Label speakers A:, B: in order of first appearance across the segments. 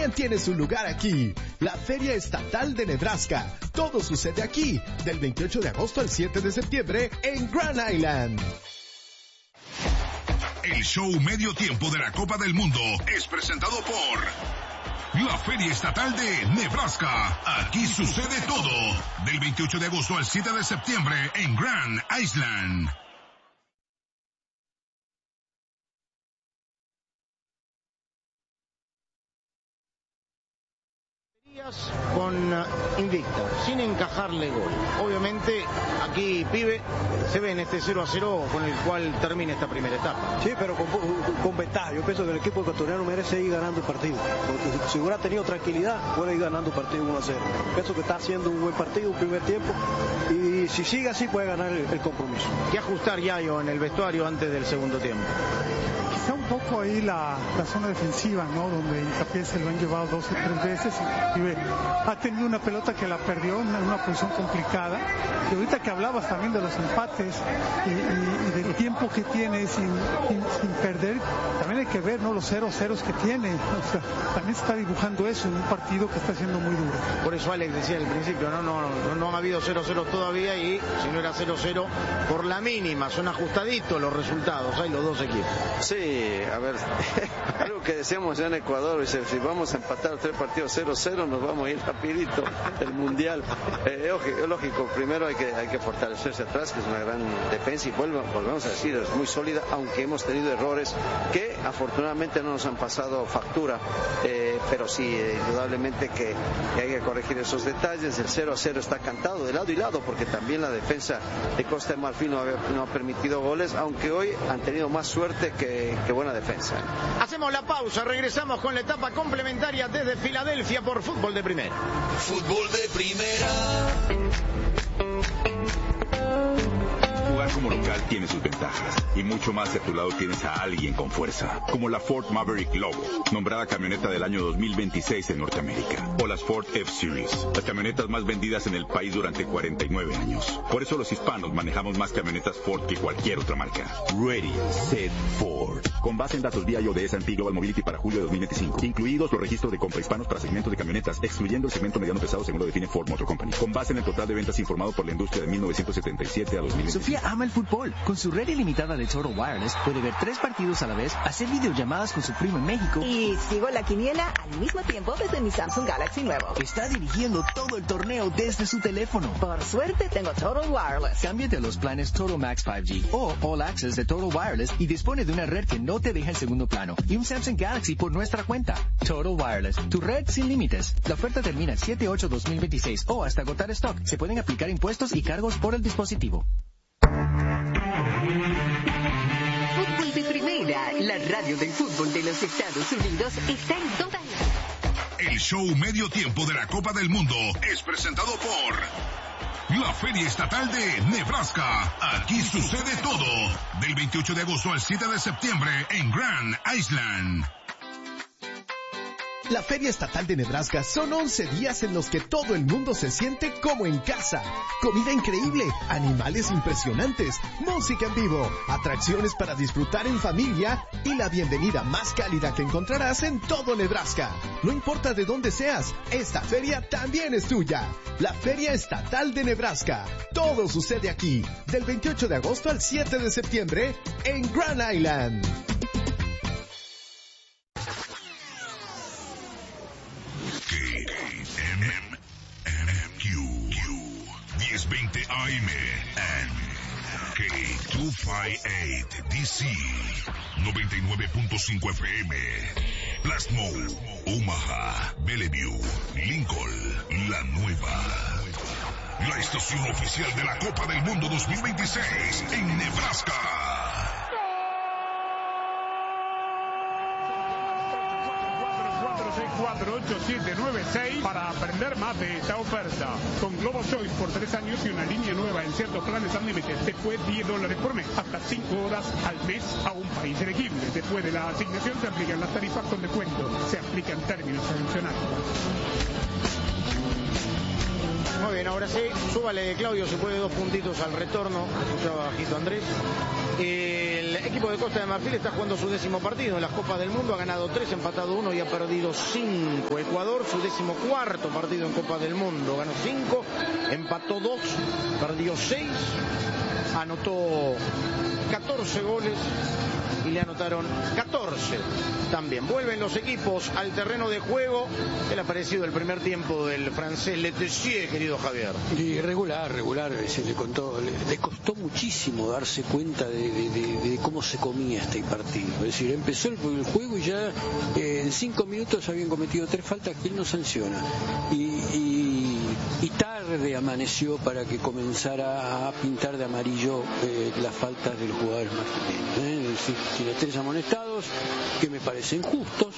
A: también tiene su lugar aquí. La Feria Estatal de Nebraska. Todo sucede aquí, del 28 de agosto al 7 de septiembre en Grand Island.
B: El show medio tiempo de la Copa del Mundo es presentado por la Feria Estatal de Nebraska. Aquí sucede todo. Del 28 de agosto al 7 de septiembre en Grand Island.
C: Con invicta, sin encajarle gol. Obviamente, aquí, pibe, se ve en este 0-0 con el cual termina esta primera etapa.
D: Sí, pero con ventaja. Yo pienso que el equipo ecuatoriano merece ir ganando el partido. Porque si hubiera tenido tranquilidad, puede ir ganando el partido 1-0. Pienso que está haciendo un buen partido, un primer tiempo. Y si sigue así, puede ganar el compromiso.
C: ¿Qué ajustar, Yayo, en el vestuario antes del segundo tiempo?
E: Quizá un poco ahí la zona defensiva, ¿no? Donde Hincapié se lo han llevado 2 o 3 veces. Inclusive ha tenido una pelota que la perdió en una posición complicada. Y ahorita que hablabas también de los empates y del tiempo que tiene sin perder, también hay que ver, ¿no? Los 0-0 que tiene. O sea, también se está dibujando eso en un partido que está siendo muy duro.
C: Por eso Alex decía al principio, no han habido 0-0 todavía, y si no era 0-0, por la mínima, son ajustaditos los resultados, hay los dos equipos.
F: Sí, a ver, algo que decíamos ya en Ecuador, si vamos a empatar 3 partidos 0-0, nos vamos a ir rapidito del Mundial. Lógico, primero hay que fortalecerse atrás, que es una gran defensa, y volvemos a decir, es muy sólida, aunque hemos tenido errores que afortunadamente no nos han pasado factura, pero sí, indudablemente que hay que corregir esos detalles. El 0-0 está cantado de lado y lado, porque también la defensa de Costa de Marfil no ha permitido goles, aunque hoy han tenido más suerte que buena defensa.
C: Hacemos la pausa, regresamos con la etapa complementaria desde Filadelfia por Fútbol de Primera.
G: Fútbol de Primera.
H: Jugar como local tiene sus ventajas, y mucho más si a tu lado tienes a alguien con fuerza, como la Ford Maverick Lobo, nombrada camioneta del año 2026 en Norteamérica, o las Ford F-Series, las camionetas más vendidas en el país durante 49 años. Por eso los hispanos manejamos más camionetas Ford que cualquier otra marca. Ready, Set, Ford. Con base en datos vía de S&P Global Mobility para julio de 2025, incluidos los registros de compra hispanos para segmentos de camionetas, excluyendo el segmento mediano pesado según lo define Ford Motor Company. Con base en el total de ventas informado por la industria de 1977 a 2025.
I: Sofía ama el fútbol. Con su red ilimitada de Total Wireless puede ver 3 partidos a la vez, hacer videollamadas con su primo en México.
J: Y sigo la quiniela al mismo tiempo desde mi Samsung Galaxy nuevo.
I: Está dirigiendo todo el torneo desde su teléfono.
J: Por suerte tengo Total Wireless.
I: Cámbiate a los planes Total Max 5G o All Access de Total Wireless y dispone de una red que no te deja en segundo plano y un Samsung Galaxy por nuestra cuenta. Total Wireless, tu red sin límites. La oferta termina el 7/8/2026 o hasta agotar stock. Se pueden aplicar impuestos y cargos por el dispositivo.
K: Fútbol de Primera, la radio del fútbol de los Estados Unidos, está en todas las...
B: El show medio tiempo de la Copa del Mundo es presentado por la Feria Estatal de Nebraska. Aquí sucede todo. Del 28 de agosto al 7 de septiembre en Grand Island.
A: La Feria Estatal de Nebraska son 11 días en los que todo el mundo se siente como en casa. Comida increíble, animales impresionantes, música en vivo, atracciones para disfrutar en familia y la bienvenida más cálida que encontrarás en todo Nebraska. No importa de dónde seas, esta feria también es tuya. La Feria Estatal de Nebraska. Todo sucede aquí, del 28 de agosto al 7 de septiembre en Grand Island.
B: KMMQ 1020 AM and K258 DC 99.5 FM Plasmo, Omaha, Bellevue, Lincoln, La Nueva. La estación oficial de la Copa del Mundo 2026 en Nebraska.
L: Para aprender más de esta oferta. Con Globo Choice por 3 años y una línea nueva en ciertos planes Unlimited, después $10 por mes, hasta 5 horas al mes a un país elegible. Después de la asignación se aplican las tarifas con descuento. Se aplican términos adicionales.
C: Muy bien, ahora sí, súbale Claudio, se puede 2 puntitos al retorno, escuchaba bajito Andrés. El equipo de Costa de Marfil está jugando su 10º partido en las Copas del Mundo, ha ganado 3, empatado 1 y ha perdido 5. Ecuador, su 14º partido en Copas del Mundo, ganó 5, empató 2, perdió 6, anotó 14 goles y le anotaron 14 también. Vuelven los equipos al terreno de juego. ¿Qué le ha parecido el primer tiempo del francés Letessier, querido Javier?
M: Y regular, le costó muchísimo darse cuenta de cómo se comía este partido. Es decir, empezó el juego y ya en 5 minutos habían cometido 3 faltas que él no sanciona. Y tarde amaneció para que comenzara a pintar de amarillo las faltas del jugador marfileño. Es decir, tiene 3 amonestados que me parecen justos,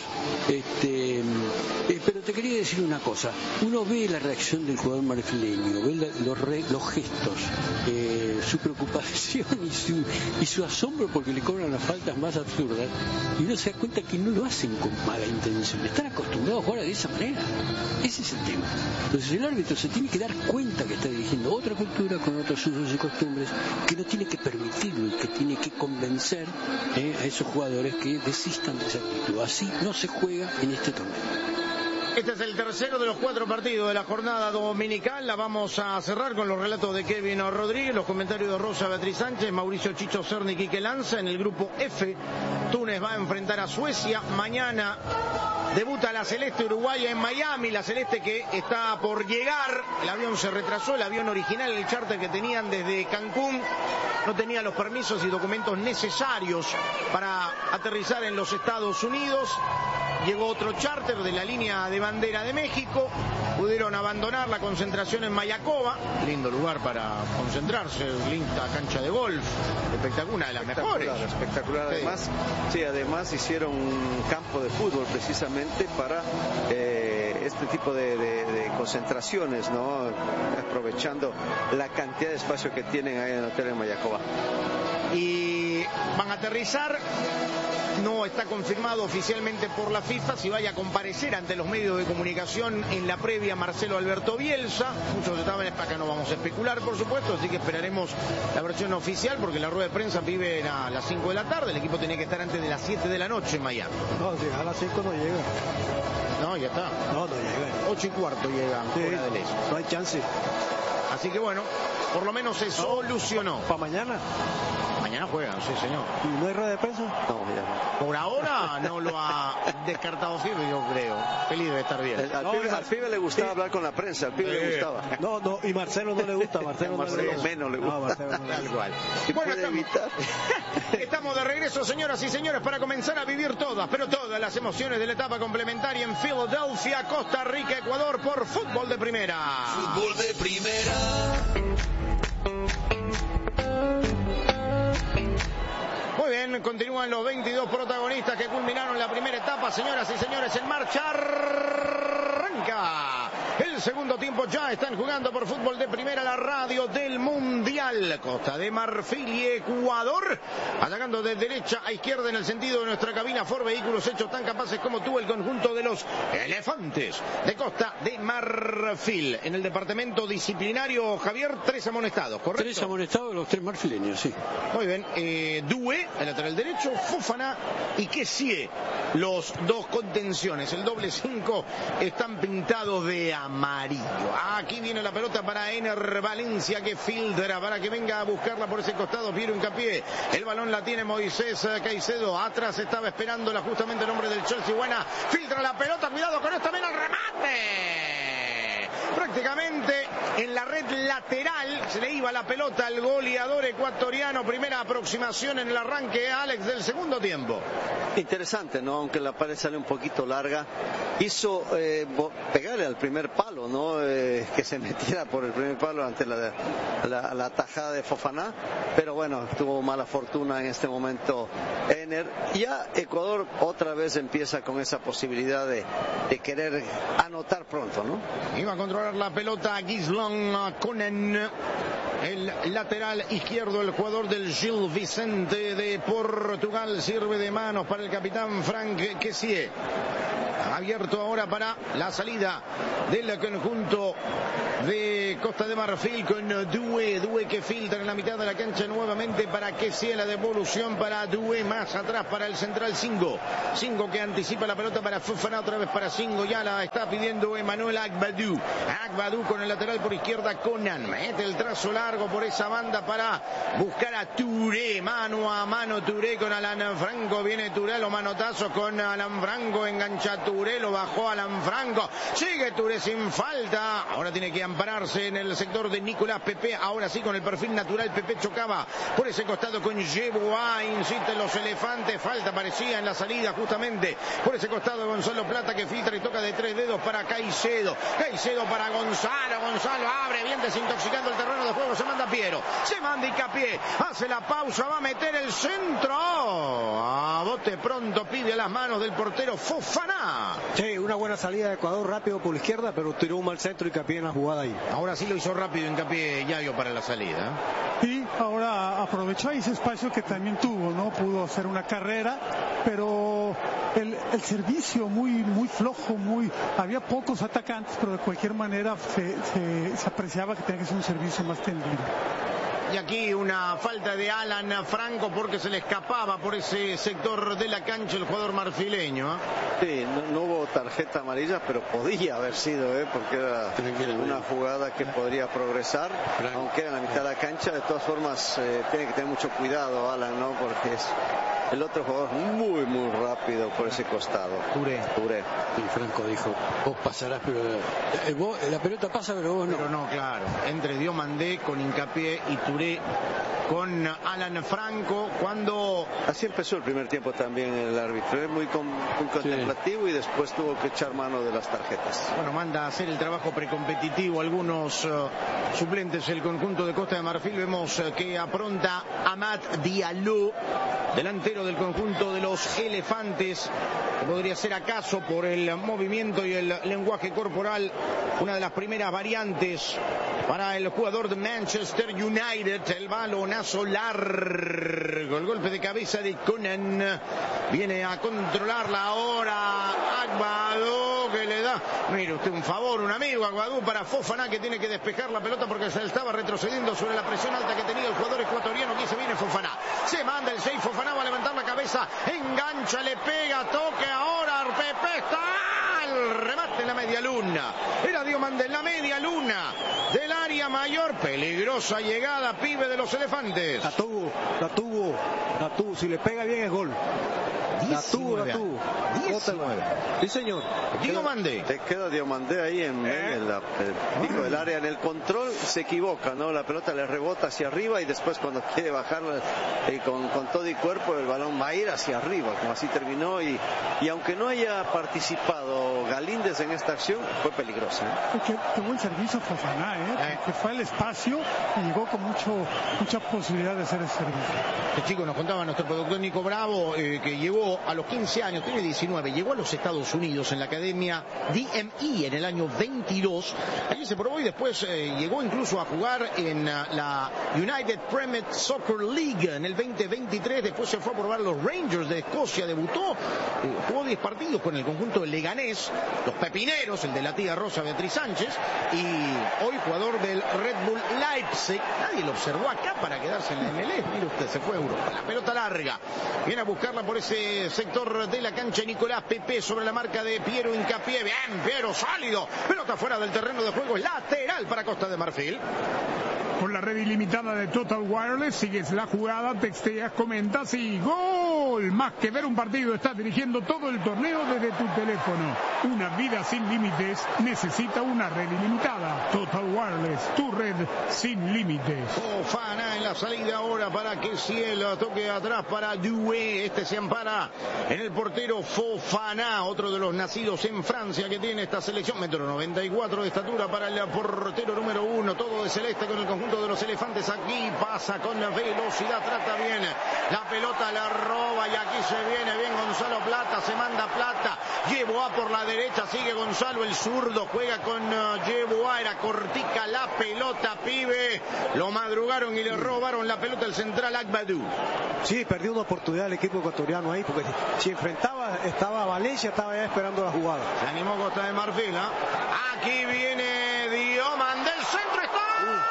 M: pero te quería decir una cosa. Uno ve la reacción del jugador marfileño, ve los gestos, su preocupación y su asombro porque le cobran las faltas más absurdas, y uno se da cuenta que no lo hacen con mala intención, están acostumbrados a jugar de esa manera. Ese es el tema. Entonces el árbitro se tiene que dar cuenta que está dirigiendo otra cultura con otros usos y costumbres, que no tiene que permitirlo y que tiene que convencer a esos jugadores que desistan de esa actitud. Así no se juega en este torneo.
C: Este es el tercero de los 4 partidos de la jornada dominical. La vamos a cerrar con los relatos de Kevin Rodríguez, los comentarios de Rosa Beatriz Sánchez, Mauricio Chicho Cerny y Quique Lanza. En el grupo F, Túnez va a enfrentar a Suecia. Mañana debuta la Celeste uruguaya en Miami. La Celeste que está por llegar. El avión se retrasó, el avión original, el charter que tenían desde Cancún, no tenía los permisos y documentos necesarios para aterrizar en los Estados Unidos. Llegó otro charter de la línea de bandera de México, pudieron abandonar la concentración en Mayacoba, lindo lugar para concentrarse, linda cancha de golf, espectacular, una de las mejores.
F: Espectacular, además, sí, además hicieron un campo de fútbol precisamente para este tipo de concentraciones, ¿no? Aprovechando la cantidad de espacio que tienen ahí en el hotel en Mayacoba.
C: Y van a aterrizar. No está confirmado oficialmente por la FIFA si vaya a comparecer ante los medios de comunicación en la previa Marcelo Alberto Bielsa. Muchos estaban, acá no vamos a especular, por supuesto, así que esperaremos la versión oficial porque la rueda de prensa vive a las 5 de la tarde. El equipo tenía que estar antes de las 7 de la noche en Miami.
D: No, si a las 5 no llega.
C: No, ya está.
D: No llega.
C: 8:15 llegan,
D: sí,
C: fuera del este.
D: No hay chance.
C: Así que bueno, por lo menos se solucionó.
D: ¿Para mañana?
C: Mañana juegan, sí señor.
D: ¿Y no hay rueda de prensa?
F: No, mira.
C: Por ahora no lo ha descartado Fibe, yo creo. Feliz debe estar bien.
F: Al pibe le gustaba hablar con la prensa, al pibe le gustaba.
D: No, y Marcelo no le gusta, Marcelo
F: menos le gusta.
D: No, Marcelo no
C: Tal cual. Bueno, estamos de regreso, señoras y señores, para comenzar a vivir todas, pero todas las emociones de la etapa complementaria en Filadelfia, Costa Rica, Ecuador, por Fútbol de Primera.
G: Fútbol de Primera.
C: Muy bien, continúan los 22 protagonistas que culminaron la primera etapa. Señoras y señores, en marcha arranca el segundo tiempo. Ya están jugando por Fútbol de Primera, la radio del Mundial. Costa de Marfil y Ecuador, atacando de derecha a izquierda en el sentido de nuestra cabina. Ford Vehículos, hechos tan capaces como tú, el conjunto de los elefantes de Costa de Marfil. En el departamento disciplinario, Javier, 3 amonestados, ¿correcto?
M: 3 amonestados, los 3 marfileños, sí.
C: Muy bien, Doué, el lateral derecho, Fofana y Kessie, los 2 contenciones. El doble 5 están pintados de amarillo. Aquí viene la pelota para Ener Valencia, que filtra para que venga a buscarla por ese costado. Piero Hincapié, el balón la tiene Moisés Caicedo, atrás estaba esperándola justamente el hombre del Chelsea. Buena, filtra la pelota, cuidado con esto, viene el remate. Prácticamente en la red lateral se le iba la pelota al goleador ecuatoriano. Primera aproximación en el arranque, Alex, del segundo tiempo.
F: Interesante, ¿no? Aunque la pared sale un poquito larga, hizo pegarle al primer palo, ¿no? Que se metiera por el primer palo ante la tajada de Fofana, pero bueno, tuvo mala fortuna en este momento Ener. Ya Ecuador otra vez empieza con esa posibilidad de querer anotar pronto, ¿no?
C: Iba a controlar la pelota Gislon Konen, el lateral izquierdo, el jugador del Gil Vicente de Portugal. Sirve de manos para el capitán Frank Kessie. Abierto ahora para la salida del conjunto de Costa de Marfil con Doué que filtra en la mitad de la cancha nuevamente para que sea la devolución para Doué, más atrás para el central Singo que anticipa la pelota para Fofana, otra vez para Singo, ya la está pidiendo Emmanuel Agbadou con el lateral por izquierda. Conan mete el trazo largo por esa banda para buscar a Touré, mano a mano Touré con Alan Franco, viene Touré, lo manotazo con Alan Franco, engancha Touré, lo bajó Alan Franco, sigue Touré sin falta, ahora tiene que ampararse en el sector de Nicolás Pepe, ahora sí con el perfil natural. Pepe chocaba por ese costado con Yeboah, insisten los elefantes, falta parecía en la salida justamente por ese costado. Gonzalo Plata que filtra y toca de 3 dedos para Caicedo para Gonzalo abre bien desintoxicando el terreno de juego, se manda Piero, se manda Hincapié, hace la pausa, va a meter el centro, a bote pronto pide a las manos del portero Fofana.
D: Sí, una buena salida de Ecuador, rápido por la izquierda, pero tiró un mal centro y Hincapié en la jugada ahí.
C: Ahora sí lo hizo rápido Hincapié Yayo para la salida.
E: Y ahora aprovechó ese espacio que también tuvo, ¿no? Pudo hacer una carrera, pero el servicio muy flojo, había pocos atacantes, pero de cualquier manera se apreciaba que tenía que ser un servicio más tendido.
C: Y aquí una falta de Alan Franco porque se le escapaba por ese sector de la cancha el jugador marfileño.
F: Sí, no hubo tarjeta amarilla, pero podía haber sido, porque era una jugada que podría progresar, aunque era en la mitad de la cancha. De todas formas, tiene que tener mucho cuidado Alan, ¿no? Porque es el otro jugador muy rápido por ese costado.
C: Touré.
M: Y Franco dijo, vos pasarás, pero la pelota pasa, pero vos no.
C: Pero no, claro. Entre Diomandé con Hincapié y Touré con Alan Franco, cuando...
F: Así empezó el primer tiempo también el árbitro, muy contemplativo, y después tuvo que echar mano de las tarjetas.
C: Bueno, manda a hacer el trabajo precompetitivo algunos suplentes el conjunto de Costa de Marfil. Vemos que apronta Amad Diallo, delantero del conjunto de los elefantes, que podría ser acaso por el movimiento y el lenguaje corporal una de las primeras variantes para el jugador de Manchester United. El balonazo largo, el golpe de cabeza de Conan, viene a controlarla ahora Agbadou, que le da, mire usted, un favor, un amigo Agbadou para Fofana, que tiene que despejar la pelota porque se estaba retrocediendo sobre la presión alta que tenía el jugador ecuatoriano. Aquí se viene Fofana, se manda el 6, Fofana va a levantar la cabeza, engancha, le pega, toque ahora, Pepe está el remate en la media luna, era Diomandé en la media luna del área mayor, peligrosa llegada, pibe de los elefantes.
D: La tuvo, si le pega bien es gol. La tuvo.
C: 19.
D: Sí, señor.
C: Diomandé.
F: Te queda Diomandé ahí en el pico del área. En el control se equivoca, ¿no? La pelota le rebota hacia arriba y después cuando quiere bajarla con todo y cuerpo, el balón va a ir hacia arriba, como así terminó. Y aunque no haya participado Galíndez en esta acción, fue peligrosa.
E: Qué buen servicio Fofana, que fue al espacio y llegó con mucha posibilidad de hacer ese servicio.
C: Este chico nos contaba nuestro productor Nico Bravo, que llegó a los 15 años, tiene 19, llegó a los Estados Unidos en la academia DME en el año 22. Allí se probó y después llegó incluso a jugar en la United Premier Soccer League en el 2023. Después se fue a probar los Rangers de Escocia, debutó, jugó 10 partidos con el conjunto del Leganés, los Pepineros, el de la tía Rosa Beatriz Sánchez, y hoy jugador del Red Bull Leipzig. Nadie lo observó acá para quedarse en la MLS. Mire usted, se fue a Europa. La pelota larga, viene a buscarla por ese sector de la cancha Nicolás Pepe sobre la marca de Piero Hincapié. Bien, Piero, sólido, pelota fuera del terreno de juego, lateral para Costa de Marfil.
L: Con la red ilimitada de Total Wireless, sigues la jugada, texteas, comentas y ¡gol! Más que ver un partido, estás dirigiendo todo el torneo desde tu teléfono. Una vida sin límites necesita una red ilimitada. Total Wireless, tu red sin límites.
C: Fofana en la salida ahora para que Cielo toque atrás para Doué. Este se ampara en el portero Fofana, otro de los nacidos en Francia que tiene esta selección. 1,94 m de estatura para el portero número 1, todo de celeste con el conjunto de los elefantes. Aquí pasa con velocidad, trata bien la pelota, la roba y aquí se viene bien Gonzalo Plata, se manda Plata, Yeboah por la derecha, sigue Gonzalo Gonzalo, el zurdo, juega con Yeboah, era cortica la pelota, pibe. Lo madrugaron y le robaron la pelota al central Agbadou.
D: Sí, perdió una oportunidad el equipo ecuatoriano ahí, porque si enfrentaba, estaba Valencia, estaba ya esperando la jugada.
C: Se animó Costa de Marfil, ¿eh? Aquí viene Dioman del centro, está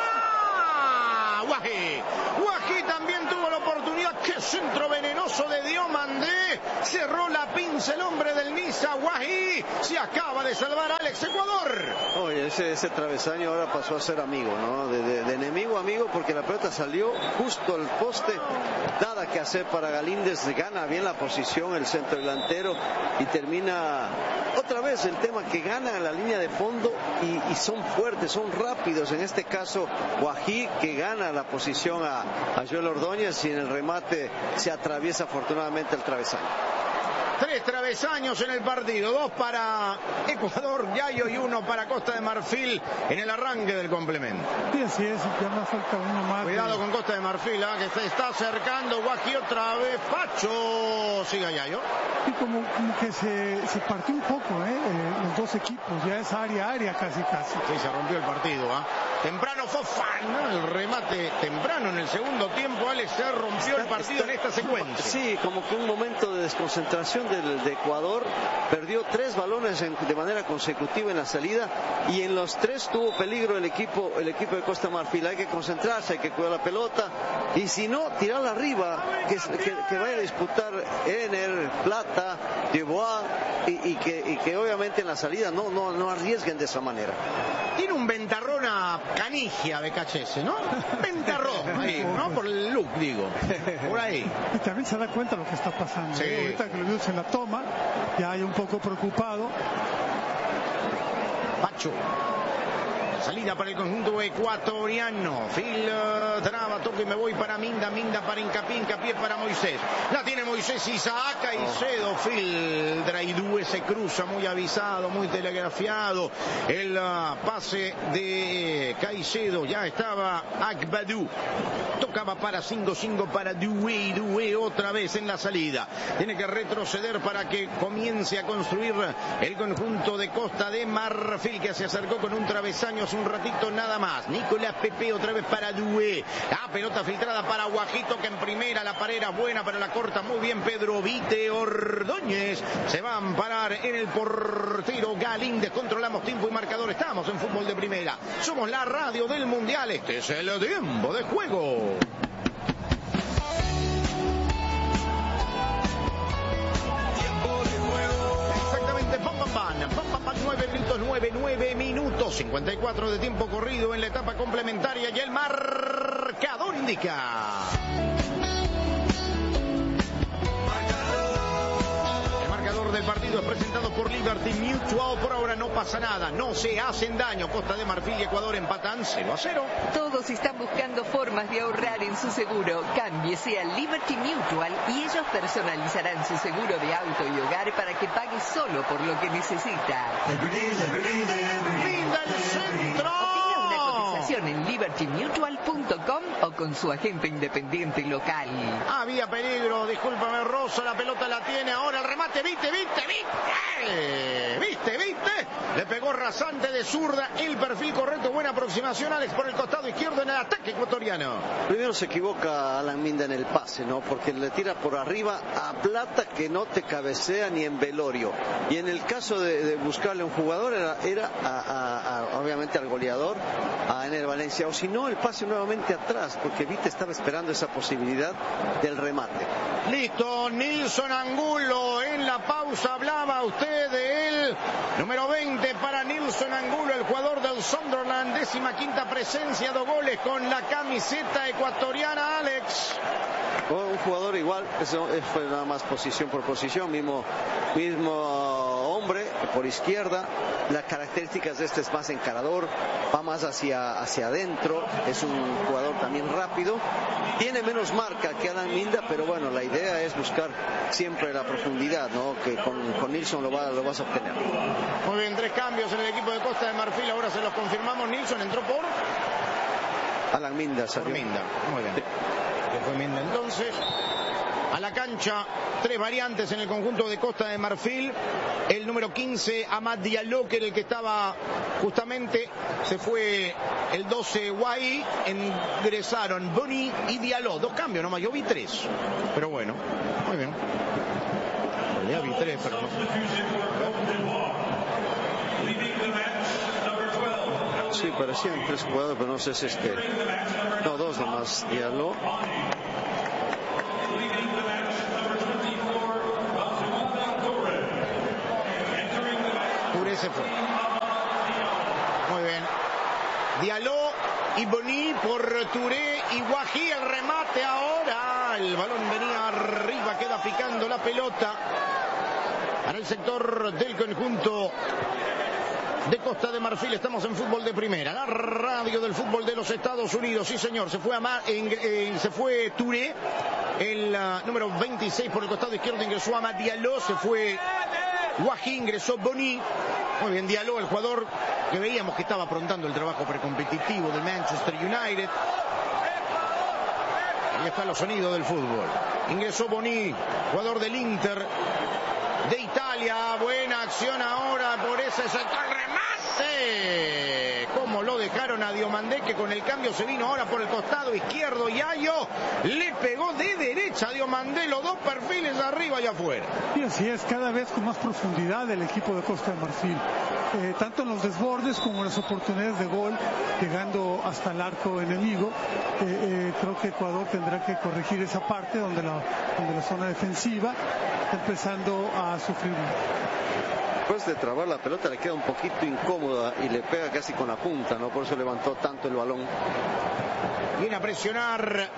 C: Guají. Guají también tuvo la oportunidad. Qué centro venenoso de Diomandé. Cerró la pinza el hombre del Niza. Guají se acaba de salvar Alex Ecuador.
F: Oye, ese travesaño ahora pasó a ser amigo, ¿no? De enemigo a amigo, porque la pelota salió justo al poste. Nada que hacer para Galíndez. Gana bien la posición el centro delantero y termina otra vez el tema que gana en la línea de fondo y son fuertes, son rápidos. En este caso, Guají, que gana la posición a Joel Ordóñez, y en el remate se atraviesa afortunadamente el travesaño.
C: 3 travesaños en el partido, 2 para Ecuador, Yayo, y 1 para Costa de Marfil en el arranque del complemento.
E: Sí, así es, ya me falta uno más.
C: Cuidado con Costa de Marfil, que se está acercando. Guají otra vez, Pacho, siga Yayo.
E: Y como que se partió un poco, los dos equipos, ya es área casi.
C: Sí, se rompió el partido, Temprano Fofana, el remate temprano en el segundo tiempo. Alex, se rompió el partido en esta secuencia.
F: Sí, como que un momento de desconcentración de Ecuador. Perdió 3 balones de manera consecutiva en la salida, y en los 3 tuvo peligro el equipo de Costa de Marfil. Hay que concentrarse, hay que cuidar la pelota, y si no, tirarla arriba, que vaya a disputar Ener, Plata, Yeboah, y que obviamente en la salida no arriesguen de esa manera.
C: Tiene un ventarrón a Canigia Becachese, ¿no? Ventarrón, ahí, ¿no? Por el look, digo. Por ahí.
E: Y también se da cuenta de lo que está pasando.
C: Sí.
E: Ahorita que lo se la toma, ya hay un poco preocupado.
C: Pacho. Salida para el conjunto ecuatoriano. Phil traba, toque, me voy para Minda para Hincapié para Moisés. La tiene Moisés, Isaac Caicedo. Phil Draidúe se cruza, muy avisado, muy telegrafiado. El pase de Caicedo, ya estaba Agbadou. Tocaba para 5-5 para Doué otra vez en la salida. Tiene que retroceder para que comience a construir el conjunto de Costa de Marfil, que se acercó con un travesaño hace un ratito nada más. Nicolás Pepe otra vez para Doué. La pelota filtrada para Guajito, que en primera la pared era buena, pero la corta muy bien Pedro Vite. Ordóñez se va a amparar en el portero Galíndez. Controlamos tiempo y marcador. Estamos en Fútbol de Primera. Somos la radio del Mundial. Este es el tiempo de juego. Exactamente, pam, 9 minutos, 54 de tiempo corrido en la etapa complementaria, y el marcador indica. Del partido es presentado por Liberty Mutual. Por ahora no pasa nada, no se hacen daño. Costa de Marfil y Ecuador empatan 0-0.
K: Todos están buscando formas de ahorrar en su seguro. Cámbiese a Liberty Mutual y ellos personalizarán su seguro de auto y hogar para que pague solo por lo que necesita.
C: ¡Linda el centro!
K: En libertymutual.com o con su agente independiente local.
C: Había peligro, discúlpame Rosa, la pelota la tiene ahora, el remate, viste. Le pegó rasante de zurda, el perfil correcto, buena aproximación Alex por el costado izquierdo en el ataque ecuatoriano.
F: Primero se equivoca Alan Minda en el pase, ¿no? Porque le tira por arriba a Plata, que no te cabecea ni en velorio. Y en el caso de buscarle un jugador era obviamente al goleador, a Ener Valencia, o si no el pase nuevamente atrás, porque Vite estaba esperando esa posibilidad del remate.
C: Listo, Nilson Angulo en la pausa, hablaba usted de él, número 20 para Nilson Angulo, el jugador del Sunderland, 15ª presencia, 2 goles con la camiseta ecuatoriana, Alex.
F: Un jugador igual, eso fue nada más posición por posición, mismo hombre por izquierda. Las características de este es más encarador, va más hacia adentro, es un jugador también rápido, tiene menos marca que Alan Minda, pero bueno, la idea es buscar siempre la profundidad, ¿no? Que con Nilson lo vas a obtener.
C: Muy bien, 3 cambios en el equipo de Costa de Marfil, ahora se los confirmamos. Nilson entró por
F: Alan Minda,
C: Minda, muy bien. Que fue Minda entonces. a la cancha. 3 variantes en el conjunto de Costa de Marfil. El número 15, Amad Diallo, que era el que estaba justamente, se fue el 12, Guay, ingresaron Boni y Diallo. 2 cambios nomás, yo vi 3. Pero bueno, muy bien. Ya vi 3, pero no.
F: Sí, parecían 3 jugadores, pero no sé si es que... No, 2 nomás, Diallo.
C: Touré se fue. Muy bien. Diallo y Boni por Touré y Guají, el remate ahora. El balón venía arriba, queda picando la pelota para el sector del conjunto de Costa de Marfil. Estamos en fútbol de primera, la radio del fútbol de los Estados Unidos. Sí, señor, se fue Touré, el número 26 por el costado izquierdo, ingresó Amad Diallo, se fue Guají, ingresó Boni. Muy bien, Diallo, el jugador que veíamos que estaba aprontando el trabajo precompetitivo del Manchester United. Ahí están los sonidos del fútbol. Ingresó Boni, jugador del Inter de Italia. Buena acción ahora por ese sector. ¡Remate! Como lo dejaron a Diomandé, que con el cambio se vino ahora por el costado izquierdo. Yayo le pegó de derecha a Diomandé, los 2 perfiles arriba y afuera.
E: Y así es, cada vez con más profundidad el equipo de Costa de Marfil. Tanto en los desbordes como en las oportunidades de gol, llegando hasta el arco enemigo. Creo que Ecuador tendrá que corregir esa parte donde la zona defensiva está empezando a sufrir.
F: Después de trabar la pelota le queda un poquito incómoda y le pega casi con la punta, ¿no? Por eso levantó tanto el balón.
C: Viene a presionar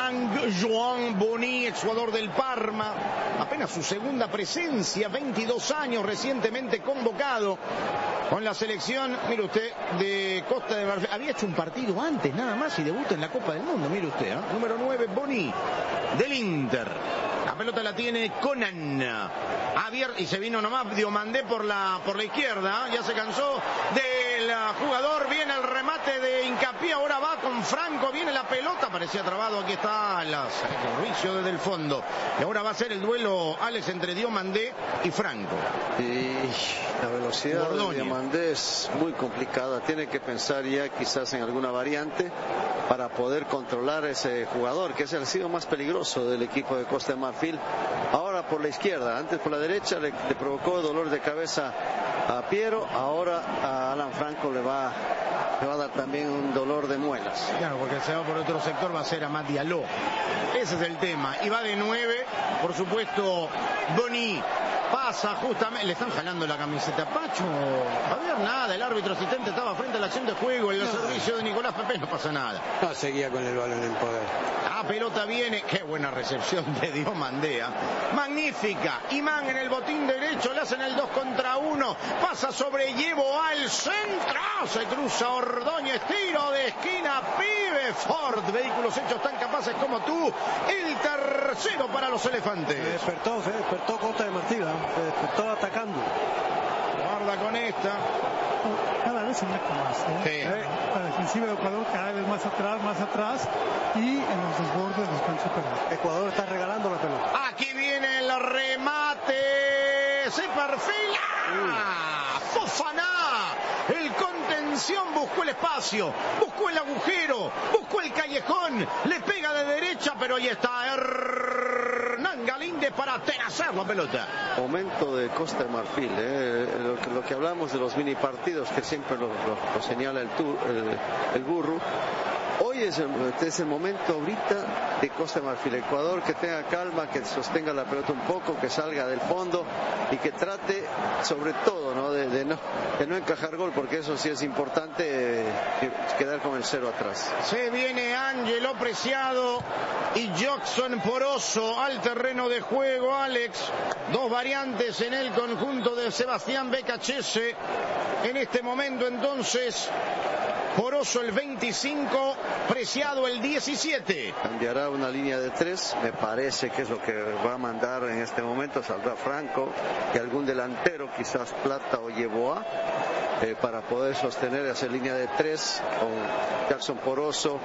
C: Joan Boni, exjugador del Parma. Apenas su segunda presencia, 22 años, recientemente convocado con la selección, mire usted, de Costa de Marfil. Había hecho un partido antes nada más y debuta en la Copa del Mundo, mire usted, ¿eh? Número 9, Boni, del Inter. La pelota la tiene Conan. Abierto, y se vino nomás Diomandé por la izquierda. Ya se cansó del jugador. Viene el remate de Hincapié. Ahora va con Franco. Viene la pelota. Parecía trabado. Aquí está el servicio desde el fondo. Y ahora va a ser el duelo, Alex, entre Diomandé y Franco.
F: Y la velocidad de Diomandé es muy complicada. Tiene que pensar ya quizás en alguna variante para poder controlar ese jugador, que es el sido más peligroso del equipo de Costa de Marfil. Ahora por la izquierda, antes por la derecha le provocó dolor de cabeza a Piero, ahora a Alan Franco le va a dar también un dolor de muelas.
C: Claro, porque se va por otro sector, va a ser Amad Diallo. Ese es el tema. Y va de 9, por supuesto, Boni. Pasa justamente, le están jalando la camiseta a Pacho. Javier, nada, el árbitro asistente estaba frente a la acción de juego, el servicio de Nicolás Pepe, no pasa nada.
M: No, seguía con el balón en poder.
C: La pelota viene, qué buena recepción de Diomandé. Magnífica. Imán en el botín derecho, le hacen el 2 contra 1. Pasa sobre Llevo al centro. Se cruza Ordóñez, tiro de esquina, pibe Ford. Vehículos hechos tan capaces como tú. El tercero para los elefantes.
D: Se despertó Costa de Marfil, se despertó atacando.
C: Guarda con esta.
E: Cada vez se mete más,
C: Sí.
E: La defensiva de Ecuador cada vez más atrás, y en los desbordes los están superando.
D: Ecuador está regalando la pelota.
C: Aquí viene el remate. Se perfila. Fofana. El contención buscó el espacio, buscó el agujero, buscó el callejón. Le pega de derecha, pero ahí está Hernán Galíndez para hacer la pelota.
F: Momento de Costa de Marfil, lo que hablamos de los mini partidos que siempre lo señala el Burro. Hoy es el momento ahorita de Costa de Marfil. Ecuador que tenga calma, que sostenga la pelota un poco, que salga del fondo y que trate sobre todo, ¿no? de no encajar gol, porque eso sí es importante, quedar con el 0 atrás.
C: Se viene Ángelo Preciado y Jackson Poroso al terreno de juego, Alex. 2 variantes en el conjunto de Sebastián Becachese. En este momento entonces Poroso el 25, Preciado el 17.
F: Cambiará una línea de 3, me parece que es lo que va a mandar en este momento. Saldrá Franco y algún delantero, quizás Plata o Yeboah. para poder sostener esa línea de 3 con Jackson Poroso,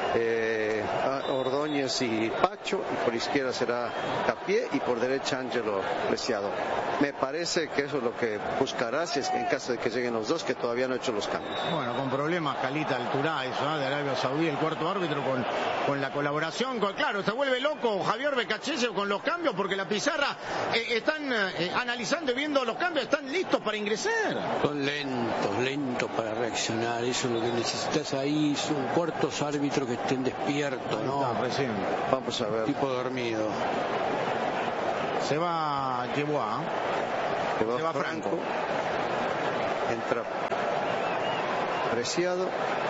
F: Ordóñez y Pacho, y por izquierda será Capié y por derecha Ángelo Preciado. Me parece que eso es lo que buscará, si es que en caso de que lleguen los dos, que todavía no ha hecho los cambios.
C: Bueno, con problemas Calita Alturá, eso, de Arabia Saudí, el cuarto árbitro con la colaboración, claro, se vuelve loco Javier Becachese con los cambios, porque la pizarra están analizando y viendo los cambios, están listos para ingresar.
M: Son lentos para reaccionar, eso es lo que necesitas ahí, son cuartos árbitros que estén despiertos, ¿no?
C: Recién.
F: Vamos a ver.
M: Tipo dormido.
C: Se va Yeboah.
F: Se va Franco. Entra Preciado.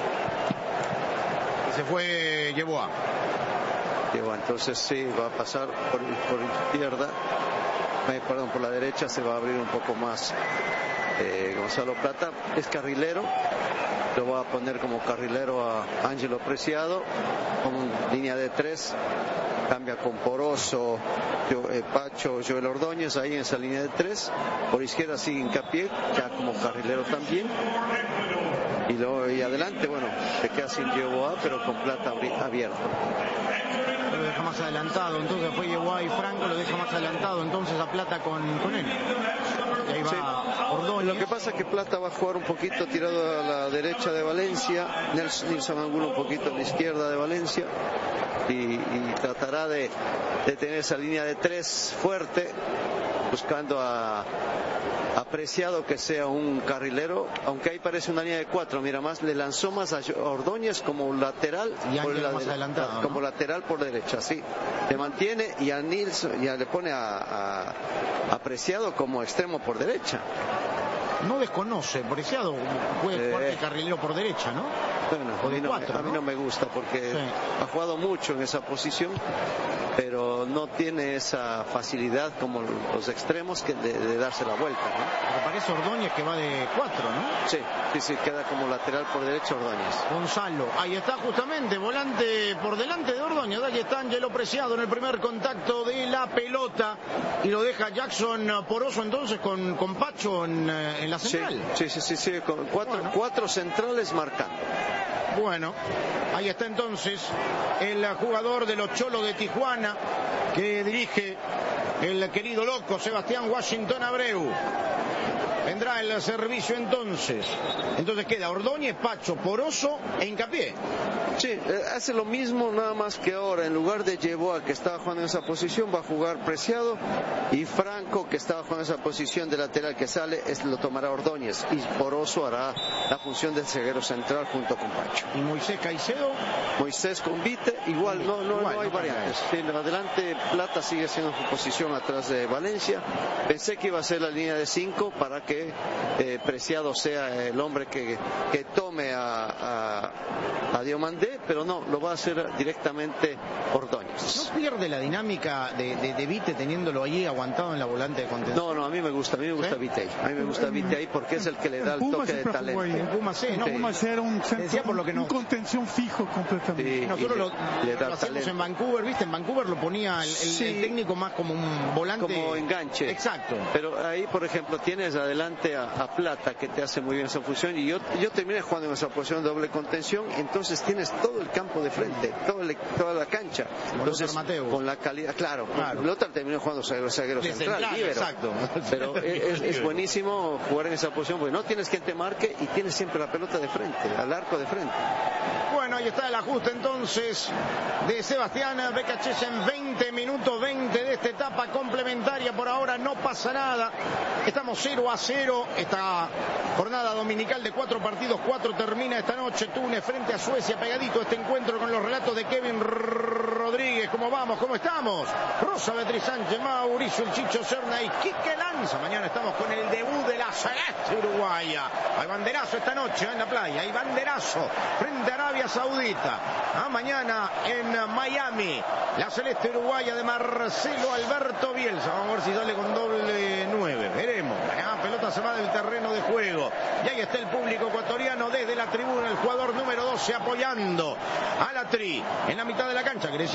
C: Y se fue Yeboah.
F: Entonces sí, va a pasar por izquierda. Perdón, por la derecha se va a abrir un poco más Gonzalo Plata. Es carrilero. Lo va a poner como carrilero a Ángelo Preciado, con línea de 3, cambia con Poroso, Pacho, Joel Ordóñez, ahí en esa línea de 3, por izquierda sigue Hincapié, ya como carrilero también, y adelante, bueno, se queda sin Yeboah, pero con Plata abierto.
C: Lo deja más adelantado, entonces fue Yeboah y Franco, lo deja más adelantado entonces a Plata con él. Y ahí va, sí. Ordóñez.
F: Lo que pasa es que Plata va a jugar un poquito tirado a la derecha de Valencia, Nilson Angulo un poquito a la izquierda de Valencia, y tratará de tener esa línea de 3 fuerte, buscando a Preciado que sea un carrilero, aunque ahí parece una línea de 4. Mira, más le lanzó más a Ordóñez como lateral,
C: más adelantado,
F: como lateral por derecha, sí. Le mantiene y a Nilson, ya le pone a Preciado como extremo por derecha.
C: No desconoce, Preciado puede jugar de carrilero por derecha, ¿no?
F: Bueno, a mí no me gusta porque ha jugado mucho en esa posición, pero no tiene esa facilidad como los extremos de darse la vuelta, ¿no?
C: Pero parece Ordóñez que va de 4, ¿no?
F: Sí, queda como lateral por derecha Ordóñez.
C: Gonzalo, ahí está justamente, volante por delante de Ordóñez, ahí está Ángelo Preciado en el primer contacto de la pelota, y lo deja Jackson Poroso entonces con Pacho en la central.
F: Sí, con cuatro centrales marcando.
C: Bueno, ahí está entonces el jugador de los Cholos de Tijuana, que dirige el querido loco Sebastián Washington Abreu. Vendrá el servicio entonces. Entonces queda Ordóñez, Pacho, Poroso e Hincapié.
F: Sí, hace lo mismo, nada más que ahora en lugar de Yeboah, que estaba jugando en esa posición, va a jugar Preciado, y Franco, que estaba jugando en esa posición de lateral que sale, lo tomará Ordóñez, y Poroso hará la función del zaguero central junto con Pacho.
C: ¿Y Moisés Caicedo?
F: Moisés con Vite, igual, no hay variantes. Sí, adelante Plata sigue siendo su posición atrás de Valencia. Pensé que iba a ser la línea de 5 para que Preciado sea el hombre que tome a Diomandé, pero no, lo va a hacer directamente Ordóñez.
C: ¿No pierde la dinámica de Vite teniéndolo allí aguantado en la volante de contención?
F: No, a mí me gusta Vite ahí. A mí me gusta Vite ahí porque es el que le da el toque de talento.
E: En Pumas era un contención fijo completamente.
C: Sí, nosotros lo hacemos en Vancouver, ¿viste? En Vancouver lo ponía el técnico más como un volante.
F: Como enganche.
C: Exacto.
F: Pero ahí, por ejemplo, tienes adelante a Plata, que te hace muy bien esa función, y yo terminé jugando en esa posición de doble contención, entonces tienes todo el campo de frente, toda la cancha. Entonces, con la calidad, claro. Lothar terminó jugando zaguero central, líbero.
C: Exacto.
F: Pero es buenísimo jugar en esa posición, porque no tienes quien te marque y tienes siempre la pelota de frente, al arco de frente.
C: Bueno, ahí está el ajuste entonces de Sebastián Becachese en 20 minutos 20 de esta etapa complementaria. Por ahora no pasa nada. Estamos 0-0. Esta jornada dominical de 4 partidos, 4 termina esta noche. Túnez frente a Suecia, pegadito este encuentro con los relatos de Kevin Rodríguez. ¿Cómo vamos? ¿Cómo estamos? Rosa Beatriz Sánchez, Mauricio El Chicho Serna y Quique Lanza. Mañana estamos con el debut de la celeste uruguaya. Hay banderazo esta noche en la playa. Hay banderazo frente a Arabia Saudita. Mañana en Miami, la celeste uruguaya de Marcelo Alberto Bielsa. Vamos a ver si sale con doble 9. Veremos. La pelota se va del terreno de juego. Y ahí está el público ecuatoriano desde la tribuna. El jugador número 12 apoyando a la Tri en la mitad de la cancha. Quiere decir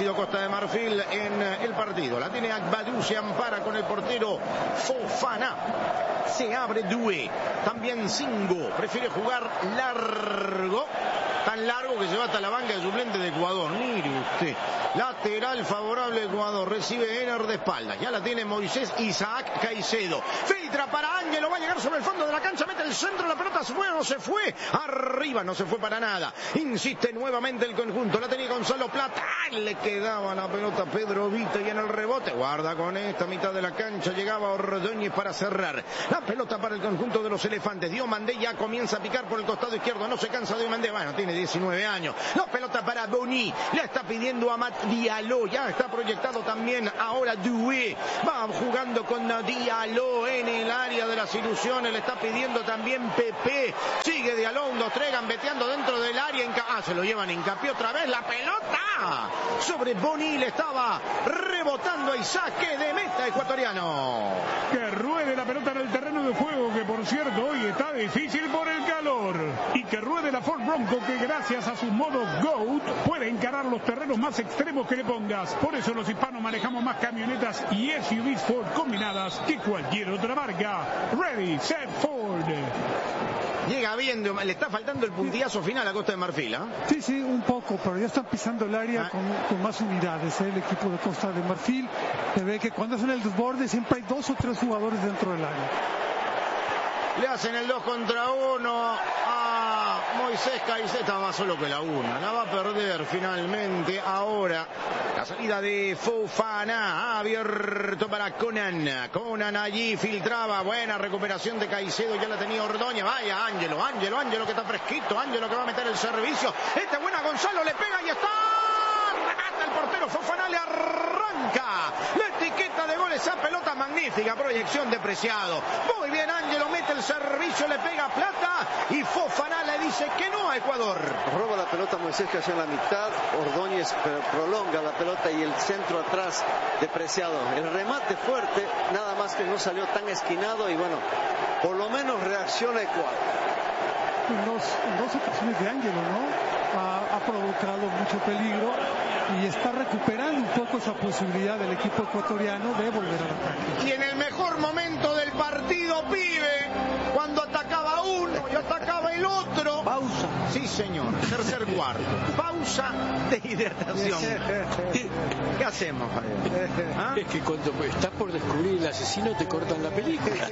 C: establecido Costa de Marfil en el partido. La tiene Agbadou, se ampara con el portero Fofana. Se abre Doué. También Singo. Prefiere jugar largo. Tan largo que se va hasta la banca de suplente de Ecuador. Mire usted. Lateral favorable de Ecuador. Recibe Ener de espaldas. Ya la tiene Moisés Isaac Caicedo. Filtra para Ángelo. Va a llegar sobre el fondo de la cancha. Mete el centro. La pelota se fue o no se fue. Arriba no se fue para nada. Insiste nuevamente el conjunto. La tenía Gonzalo Plata. ¡Ay! Le quedaba la pelota a Pedro Vita y en el rebote. Guarda con esta mitad de la cancha. Llegaba Ordóñez para cerrar. La pelota para el conjunto de los elefantes. Diomandé ya comienza a picar por el costado izquierdo. No se cansa Diomandé. Bueno, tiene 19 años. La pelota para Boni. Le está pidiendo a Matt Diallo. Ya está proyectado también ahora Doué. Va jugando con Diallo en el área de las ilusiones. Le está pidiendo también Pepe. Sigue Diallo. 1, 2, 3. Gambeteando dentro del área. Se lo llevan Hincapié otra vez. La pelota sobre Boni. Le estaba rebotando a Isaac de meta ecuatoriano.
L: Que ruede la pelota en el terreno de juego, que por cierto hoy está difícil por el calor. Y que ruede la Ford Bronco, que gracias a su modo GOAT puede encarar los terrenos más extremos que le pongas. Por eso los hispanos manejamos más camionetas y SUVs Ford combinadas que cualquier otra marca. Ready, set, Ford.
C: Llega bien, le está faltando el puntillazo final a Costa de Marfil, ¿eh?
E: Sí, un poco, pero ya están pisando el área con más unidades, el equipo de Costa de Marfil. Se ve que cuando hacen el desborde siempre hay 2 o 3 jugadores dentro del área.
C: Le hacen el 2 contra 1 a Moisés Caicedo. Está más solo que la 1. La va a perder finalmente ahora. La salida de Fofana. Abierto para Conan. Conan allí filtraba. Buena recuperación de Caicedo. Ya la tenía Ordóñez. Vaya, Ángelo que está fresquito. Ángelo que va a meter el servicio. Esta buena Gonzalo. Le pega y está. Remata el portero. Fofana le arranca. La etiqueta de gol. Esa pelota magnífica. Proyección de Preciado. Muy bien, Ángelo mete el servicio, le pega Plata y Fofana le dice que no a Ecuador.
F: Roba la pelota Moisés Caicedo en la mitad, Ordóñez prolonga la pelota y el centro atrás de Preciado. El remate fuerte, nada más que no salió tan esquinado y bueno, por lo menos reacciona Ecuador.
E: En dos ocasiones de Ángelo, ¿no? Ha provocado mucho peligro y está recuperando un poco esa posibilidad del equipo ecuatoriano de volver al ataque.
C: Y en el mejor momento del partido, pibe, cuando atacaba uno y atacaba el otro.
D: Pausa.
C: Sí, señor. Tercer cuarto. Pausa de hidratación. ¿Qué hacemos, Javier?
M: ¿Ah? Es que cuando estás por descubrir el asesino te cortan la película.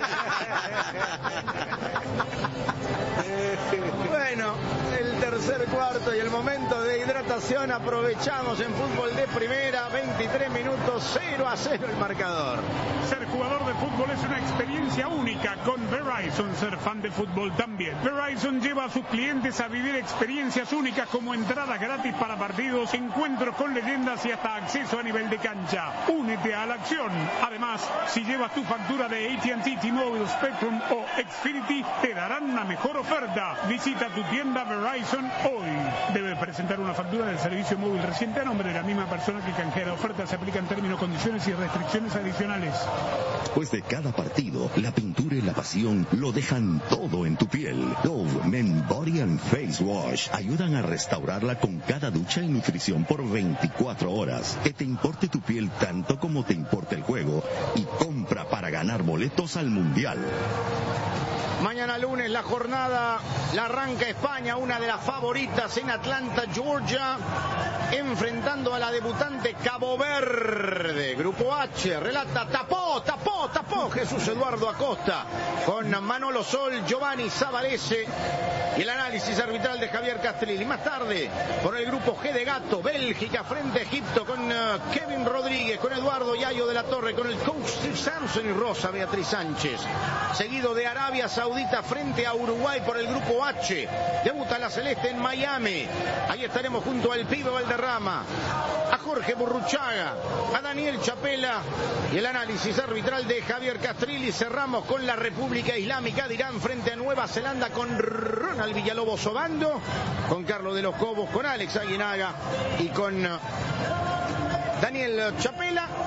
C: Bueno, el tercer cuarto y el momento de hidratación aprovechamos en fútbol de primera, 23 minutos, 0-0 el marcador.
L: Ser jugador de fútbol es una experiencia única con Verizon. Ser fan de fútbol también. Verizon lleva a sus clientes a vivir experiencias únicas como entradas gratis para partidos, encuentros con leyendas y hasta acceso a nivel de cancha. Únete a la acción. Además, si llevas tu factura de AT&T, T-Mobile, Spectrum o Xfinity, te darán una mejor oferta. Visita tu tienda Verizon hoy. Debes presentar una factura del servicio móvil reciente a nombre de la misma persona que canjea la oferta. Se aplican términos, condiciones y restricciones adicionales.
N: Después de cada partido, la pintura y la pasión lo dejan todo en tu piel. Dove Men Body and Face Wash ayudan a restaurarla con cada ducha y nutrición por 24 horas. Que te importe tu piel tanto como te importe el juego y compra para ganar boletos al Mundial.
C: Mañana lunes la jornada la arranca España, una de las favoritas en Atlanta, Georgia, enfrentando a la debutante Cabo Verde. Grupo H, relata, tapó Jesús Eduardo Acosta, con Manolo Sol, Giovanni Zabalese y el análisis arbitral de Javier Castrilli. Más tarde, por el grupo G de Gato, Bélgica frente a Egipto, con Kevin Rodríguez, con Eduardo Yayo de la Torre, con el coach Steve Sampson y Rosa Beatriz Sánchez. Seguido de Arabia Saudita frente a Uruguay por el grupo H. Debuta la Celeste en Miami. Ahí estaremos junto al Pibe Valderrama, a Jorge Burruchaga, a Daniel Chapela y el análisis arbitral de Javier Castrilli. Cerramos con la República Islámica de Irán frente a Nueva Zelanda con Ronald Villalobos Obando, con Carlos de los Cobos, con Alex Aguinaga y con Daniel Chapela.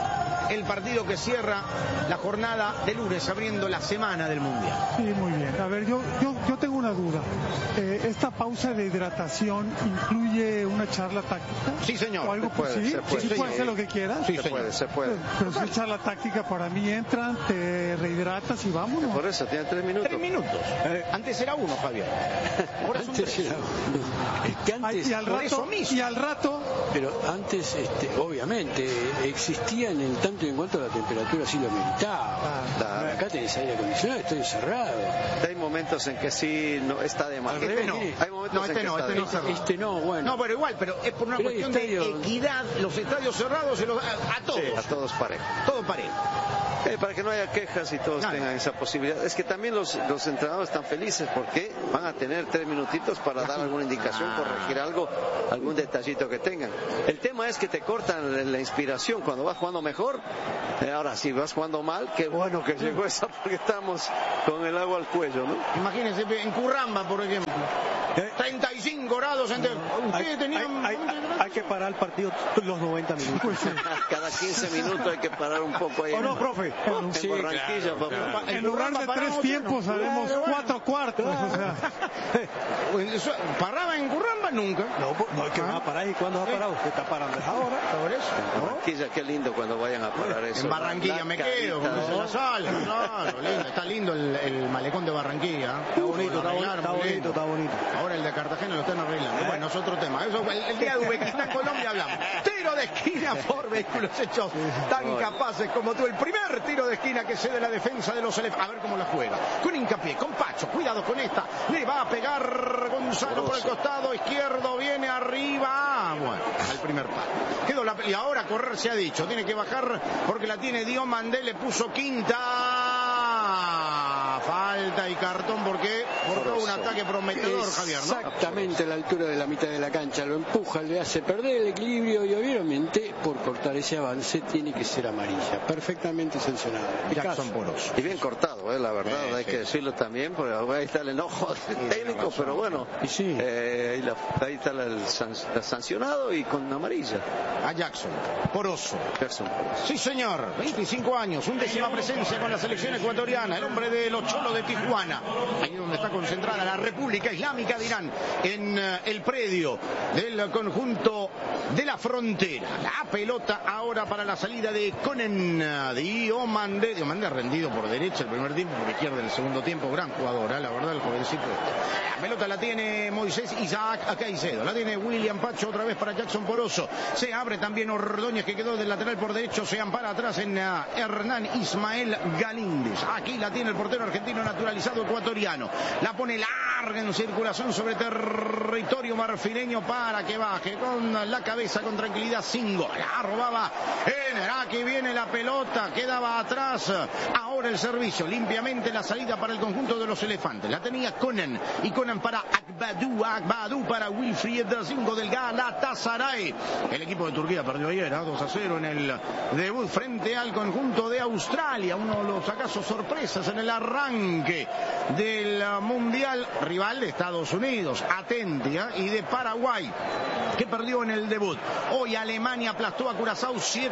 C: el partido que cierra la jornada de lunes, abriendo la semana del Mundial.
E: Sí, muy bien. A ver, yo tengo una duda. ¿Esta pausa de hidratación incluye una charla táctica?
C: Sí, señor.
E: ¿O algo
F: se
E: puede hacer lo que quieras?
F: Sí, se puede.
E: Pero si es charla táctica, para mí entran, te rehidratas y vámonos.
F: Por eso, tiene 3 minutos.
C: 3 minutos. Antes era 1, Javier. Ahora son 3.
E: Y al rato...
M: Pero antes, obviamente, existía en el tanto y en cuanto la temperatura sí lo ameritaba. Acá tenés aire acondicionado, estoy encerrado.
F: Hay momentos en que sí no está de más. Hay momentos en que
C: No, pero igual, pero es por una cuestión de equidad, los estadios cerrados a todos.
F: Sí, a todos parejo.
C: Todo parejo.
F: Para que no haya quejas y todos tengan esa posibilidad. Es que también los entrenadores están felices porque van a tener 3 minutitos para dar alguna indicación, corregir algo, algún detallito que tengan. El tema es que te cortan la inspiración cuando vas jugando mejor. Ahora, si vas jugando mal, qué bueno que llegó esa, porque estamos con el agua al cuello, ¿no?
C: Imagínense, en Curramba, por ejemplo, 35 grados.
D: Hay que parar el partido los 90 minutos.
F: Cada 15 minutos hay que parar un poco ahí.
D: ¿O no, profe?
F: En Barranquilla, papá.
E: En lugar de 3 tiempos, haremos 4 cuartos.
C: ¿Paraba en Curramba? Nunca.
D: No, que va a parar. ¿Y cuándo va a parar? Usted está parando ahora.
C: Por eso.
F: En Barranquilla, qué lindo cuando vayan a parar eso.
C: En Barranquilla me quedo, como dice la sala. Claro, lindo. Está lindo el malecón de Barranquilla.
D: Está bonito.
C: Ahora el de Cartagena lo están arreglando. Bueno, es otro tema. Eso, el día de Uzbekistán, Colombia hablamos. Tiro de esquina por vehículos hechos tan capaces como tú. El primer tiro de esquina que cede la defensa de los elefantes. A ver cómo la juega. Con hincapié, con Pacho. Cuidado con esta. Le va a pegar Gonzalo por el costado izquierdo. Viene arriba. Bueno, al primer palo. Quedó y ahora correr se ha dicho. Tiene que bajar porque la tiene Diomandé. Le puso quinta. Falta y cartón porque cortó un ataque prometedor, Javier, ¿no?
M: Exactamente a la altura de la mitad de la cancha. Lo empuja, le hace perder el equilibrio y obviamente por cortar ese avance tiene que ser amarilla. Perfectamente sancionado.
C: Jackson Poroso.
F: Y bien cortado, la verdad, hay que decirlo también, porque ahí está el enojo técnico, pero bueno, ahí está el sancionado y con amarilla.
C: A Jackson Poroso. Sí, señor, 25 años, 11ª presencia con la selección ecuatoriana, el hombre de los Cholos de Tijuana, ahí donde está concentrada la República Islámica de Irán, en el predio del conjunto de la frontera. La pelota ahora para la salida de Conan Diomandé. Diomandé rendido por derecha el primer tiempo, por izquierda el segundo tiempo. Gran jugador, la verdad, el jovencito. La pelota la tiene Moisés Isaac Caicedo. La tiene William Pacho otra vez para Jackson Poroso. Se abre también Ordóñez, que quedó del lateral por derecho. Se ampara atrás en Hernán Ismael Galíndez. Aquí la tiene el portero argentino naturalizado ecuatoriano. La pone larga en circulación sobre territorio marfileño para que baje con la cabeza, con tranquilidad, sin gol. La robaba aquí viene la pelota, quedaba atrás. Ahora el servicio, limpiamente la salida para el conjunto de los elefantes. La tenía Conan, y Conan para Akbadou para Wilfried, 5 del Galatasaray. El equipo de Turquía perdió ayer 2-0 en el debut frente al conjunto de Australia. Uno de los acasos sorpresas en el arranque del Mundial, rival de Estados Unidos, Atentia, y de Paraguay, que perdió en el debut. Hoy Alemania aplastó a Curazao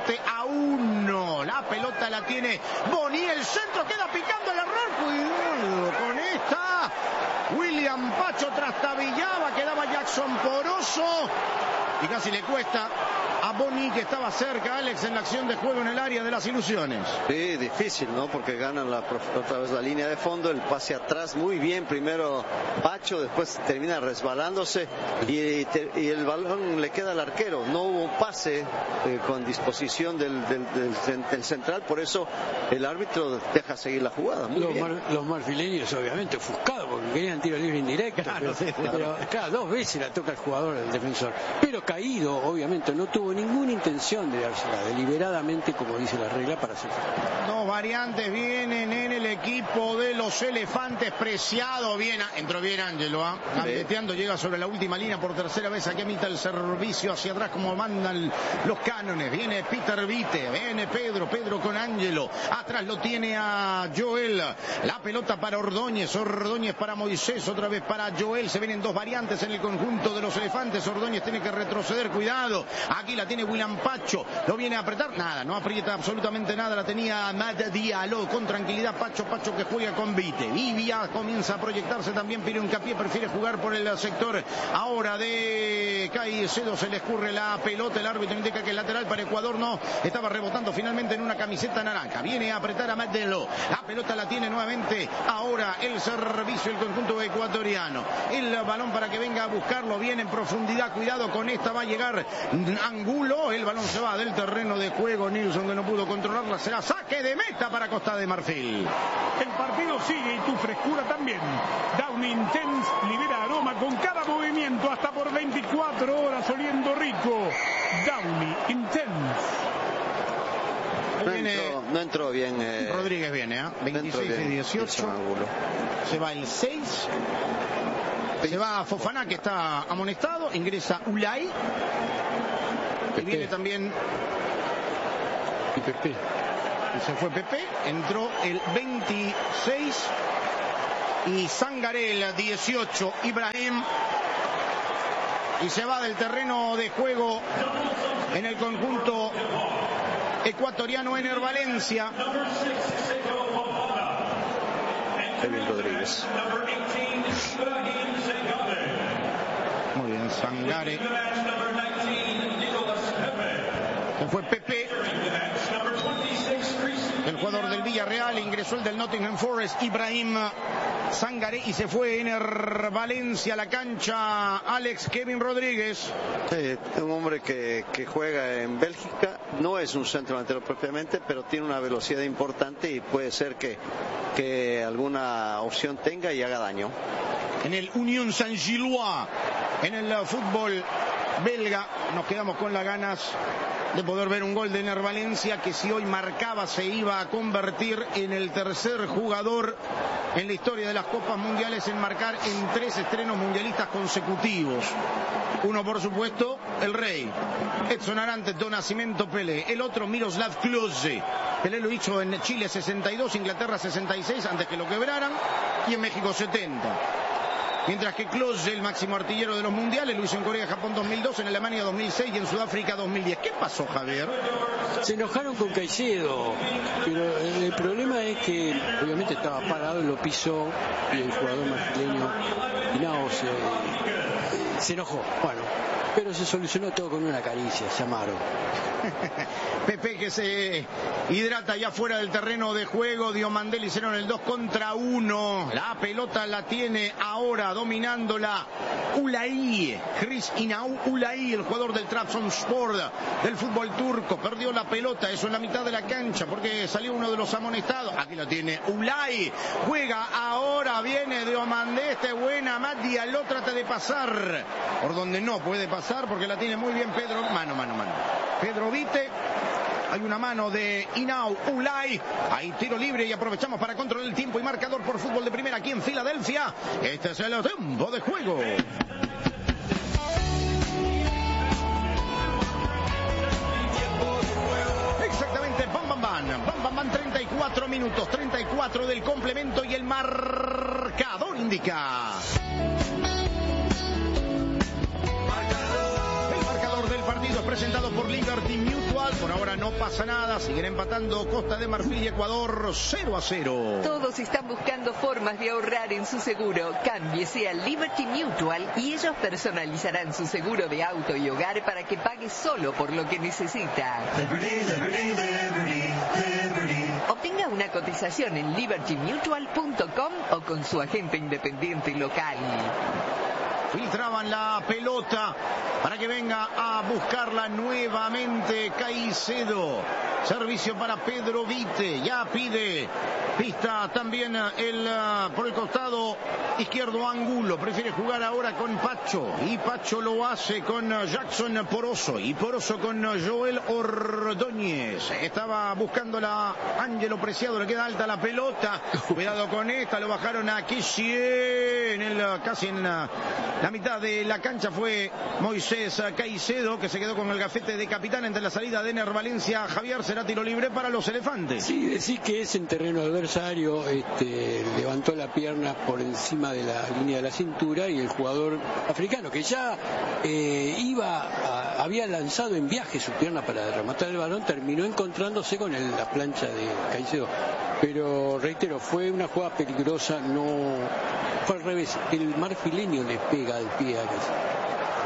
C: 7-1. La pelota la tiene Boni, el centro queda picando el error. Cuidado con esta. William Pacho trastabillaba, quedaba Jackson Poroso y casi le cuesta a Boni, que estaba cerca, Alex, en la acción de juego en el área de las ilusiones.
F: Sí, difícil, ¿no? Porque ganan otra vez la línea de fondo, el pase atrás muy bien, primero Pacho, después termina resbalándose y el balón le queda al arquero. No hubo pase con disposición del central, por eso el árbitro deja seguir la jugada.
M: Los marfileños obviamente ofuscados porque querían tiro libre indirecto, pero claro, 2 veces la toca el jugador, el defensor, pero caído, obviamente no tuvo ninguna intención de dársela deliberadamente, como dice la regla, para hacer.
C: 2 variantes vienen en el equipo de los elefantes. Preciado, bien, entró bien Ángelo, gambeteando, llega sobre la última línea por tercera vez. Aquí emita el servicio hacia atrás como mandan los cánones. Viene Peter Vite, viene Pedro con Ángelo, atrás lo tiene a Joel. La pelota para Ordóñez para Moisés, otra vez para Joel. Se vienen 2 variantes en el conjunto de los elefantes. Ordóñez tiene que retornar retroceder, cuidado. Aquí la tiene William Pacho, lo viene a apretar, nada, no aprieta absolutamente nada, la tenía Matt Diallo, con tranquilidad Pacho que juega con Vite. Vivia comienza a proyectarse también, Piro Hincapié prefiere jugar por el sector ahora de Caicedo, se le escurre la pelota, el árbitro indica que el lateral para Ecuador no, estaba rebotando finalmente en una camiseta naranja, viene a apretar a Matt Diallo, la pelota la tiene nuevamente ahora el servicio, el conjunto ecuatoriano, el balón para que venga a buscarlo, viene en profundidad, cuidado con esta, va a llegar Angulo, el balón se va del terreno de juego, Nilsson que no pudo controlarla, será saque de meta para Costa de Marfil.
L: El partido sigue y tu frescura también. Downy Intense libera aroma con cada movimiento hasta por 24 horas oliendo rico. Downy Intense.
F: No entró bien.
C: Rodríguez viene, 26 de 18. Se va el 6. Se va Fofana, que está amonestado. Ingresa Ulay. Y viene también.
M: Y Pepe.
C: Y se fue Pepe. Entró el 26. Y Sangaré el 18. Ibrahim. Y se va del terreno de juego en el conjunto ecuatoriano Ener Valencia.
F: Kevin Rodríguez.
C: Muy bien, Sangaré. Se fue Pepe. El jugador del Villarreal, ingresó el del Nottingham Forest, Ibrahim Sangaré, y se fue Ener Valencia a la cancha. Alex, Kevin Rodríguez.
F: Sí, un hombre que juega en Bélgica, no es un centro delantero propiamente, pero tiene una velocidad importante y puede ser que alguna opción tenga y haga daño.
C: En el Union Saint-Gillois, en el fútbol belga, nos quedamos con las ganas de poder ver un gol de Ener Valencia, que si hoy marcaba se iba a convertir en el tercer jugador en la historia de las Copas Mundiales en marcar en 3 estrenos mundialistas consecutivos. Uno, por supuesto, el Rey, Edson Arantes, do Nascimento, Pelé. El otro, Miroslav Klose. Pelé lo hizo en Chile 62, Inglaterra 66, antes que lo quebraran, y en México 70. Mientras que Klose, el máximo artillero de los mundiales, lo hizo en Corea, Japón 2002, en Alemania 2006 y en Sudáfrica 2010. ¿Qué pasó, Javier?
M: Se enojaron con Caicedo, pero el problema es que obviamente estaba parado y lo pisó, y el jugador brasileño Hinao se enojó. Bueno, pero se solucionó todo con una caricia, se amaron.
C: Pepe, que se hidrata ya fuera del terreno de juego. Diomandé le hicieron el 2 contra 1. La pelota la tiene ahora dominándola Ulay, Chris Hinao Ulay, el jugador del Trabzonspor del fútbol turco. Perdió la pelota, eso en la mitad de la cancha, porque salió uno de los amonestados. Aquí lo tiene Ulay, juega ahora, viene Diomandé, este buena, Matt Diallo trata de pasar por donde no puede pasar, porque la tiene muy bien Pedro, mano. Pedro Vite, hay una mano de Hinao Ulay, hay tiro libre y aprovechamos para controlar el tiempo y marcador por fútbol de primera aquí en Filadelfia. Este es el tiempo de juego. Exactamente, bam, 34 minutos, 34 del complemento y el marcador indica. Del partido presentado por Liberty Mutual. Por ahora no pasa nada, siguen empatando Costa de Marfil y Ecuador 0-0.
K: Todos están buscando formas de ahorrar en su seguro. Cámbiese a Liberty Mutual y ellos personalizarán su seguro de auto y hogar para que pague solo por lo que necesita. Obtenga una cotización en libertymutual.com o con su agente independiente local.
C: Filtraban la pelota para que venga a buscarla nuevamente Caicedo. Servicio para Pedro Vite. Ya pide pista también por el costado izquierdo Angulo. Prefiere jugar ahora con Pacho. Y Pacho lo hace con Jackson Poroso. Y Poroso con Joel Ordóñez. Estaba buscando la Ángelo Preciado. Le queda alta la pelota. Cuidado con esta. Lo bajaron a Kessie. Casi en la mitad de la cancha fue Moisés Caicedo, que se quedó con el gafete de capitán entre la salida de Ener Valencia. Javier, se será tiro libre para los elefantes.
M: Sí, decir que es en terreno adversario, levantó la pierna por encima de la línea de la cintura y el jugador africano que ya había lanzado en viaje su pierna para rematar el balón, terminó encontrándose con la plancha de Caicedo. Pero reitero, fue una jugada peligrosa, no fue al revés, el marfileño le pega al pie a Caicedo.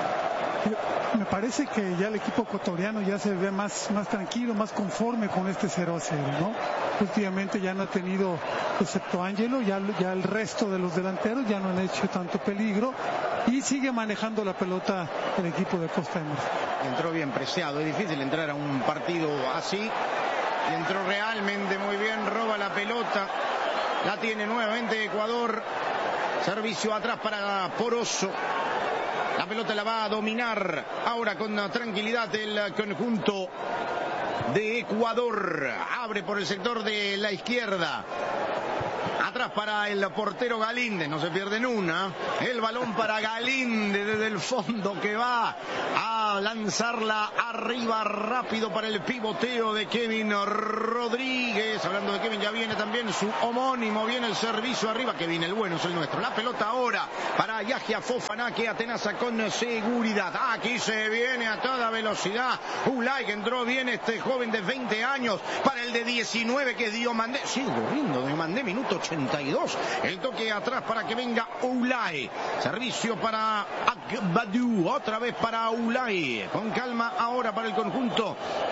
E: Me parece que ya el equipo ecuatoriano ya se ve más tranquilo, más conforme con este 0-0, ¿no? Últimamente ya no ha tenido, excepto Ángelo, ya el resto de los delanteros ya no han hecho tanto peligro y sigue manejando la pelota el equipo de Costa de Marfil.
C: Entró bien Preciado, es difícil entrar a un partido así, y entró realmente muy bien, roba la pelota, la tiene nuevamente Ecuador, servicio atrás para Poroso. La pelota la va a dominar ahora con tranquilidad el conjunto de Ecuador. Abre por el sector de la izquierda. Atrás para el portero Galíndez, no se pierden una. El balón para Galíndez desde el fondo que va a lanzarla arriba rápido para el pivoteo de Kevin Rodríguez. Hablando de Kevin, ya viene también su homónimo, viene el servicio arriba. Kevin, el bueno es el nuestro. La pelota ahora para Yahia Fofana que atenaza con seguridad. Aquí se viene a toda velocidad. Ulay, que entró bien este joven de 20 años para el de 19 que es Diomandé. Sigue corriendo Diomandé, minuto 82. El toque atrás para que venga Ulay. Servicio para Agbadou. Otra vez para Ulay. Con calma ahora para el conjunto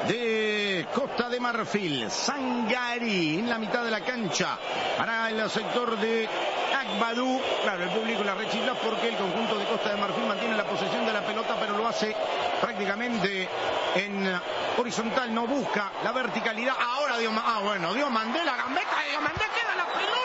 C: de Costa de Marfil. Sangari en la mitad de la cancha. Para el sector de Agbadou. Claro, el público la rechifla porque el conjunto de Costa de Marfil mantiene la posesión de la pelota, pero lo hace prácticamente en horizontal. No busca la verticalidad. Ahora Diomandé, la gambeta de Diomandé, queda la pelota.